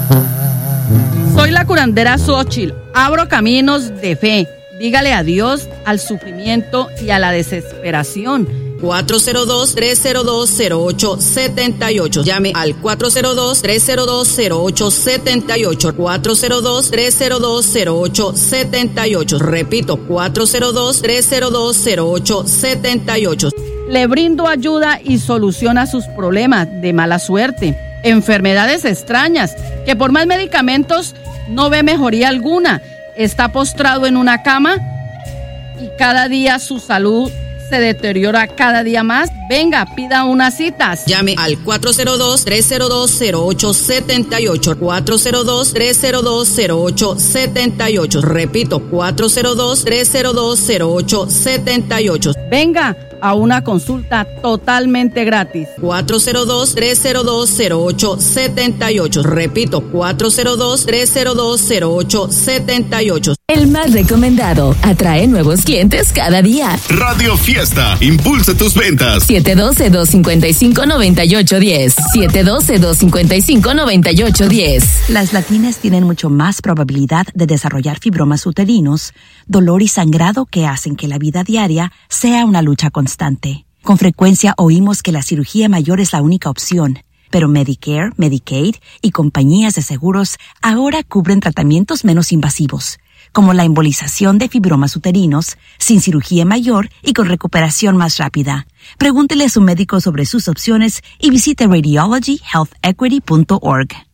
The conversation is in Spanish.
Soy la curandera Xóchitl. Abro caminos de fe. Dígale adiós al sufrimiento y a la desesperación. 402-302-0878. Llame al 402-302-0878. 402-302-0878. Repito, 402-302-0878. Le brindo ayuda y solución a sus problemas de mala suerte, enfermedades extrañas, que por más medicamentos no ve mejoría alguna. Está postrado en una cama y cada día su salud se deteriora cada día más. Venga, pida unas citas. Llame al 402-302-0878. 402-302-0878. Repito, 402-302-0878. Venga a una consulta totalmente gratis. 402-302-0878. Repito, 402-302-0878. El más recomendado atrae nuevos clientes cada día. Radio Fiesta, impulsa tus ventas. 712-255-9810. 712-255-9810. Las latinas tienen mucho más probabilidad de desarrollar fibromas uterinos, dolor y sangrado que hacen que la vida diaria sea una lucha constante. Con frecuencia oímos que la cirugía mayor es la única opción, pero Medicare, Medicaid y compañías de seguros ahora cubren tratamientos menos invasivos, como la embolización de fibromas uterinos, sin cirugía mayor y con recuperación más rápida. Pregúntele a su médico sobre sus opciones y visite radiologyhealthequity.org.